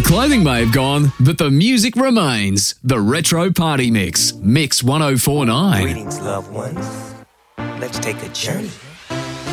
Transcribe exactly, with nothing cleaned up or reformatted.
Clothing may have gone, but the music remains. The Retro Party Mix, Mix one oh four point nine. Greetings, loved ones. Let's take a journey.